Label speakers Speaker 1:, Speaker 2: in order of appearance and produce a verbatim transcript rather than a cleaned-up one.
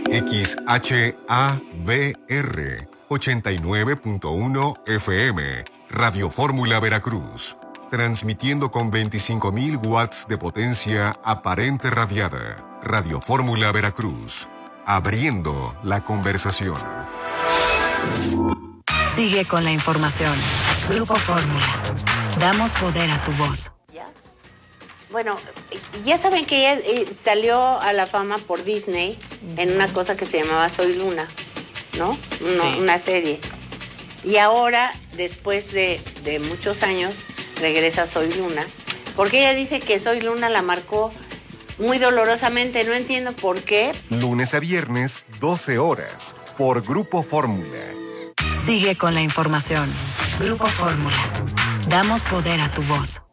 Speaker 1: X H A V R ochenta y nueve punto uno F M, Radio Fórmula Veracruz, transmitiendo con veinticinco mil watts de potencia aparente radiada. Radio Fórmula Veracruz, abriendo la conversación.
Speaker 2: Sigue con la información. Grupo Fórmula. Damos poder a tu voz.
Speaker 3: ¿Ya? Bueno, ya saben que ella eh, salió a la fama por Disney en una cosa que se llamaba Soy Luna, ¿no? Uno, sí. Una serie. Y ahora, después de, de muchos años, regresa Soy Luna, porque ella dice que Soy Luna la marcó muy dolorosamente. No entiendo por qué.
Speaker 1: Lunes a viernes, doce horas, por Grupo Fórmula.
Speaker 2: Sigue con la información. Grupo Fórmula. Damos poder a tu voz.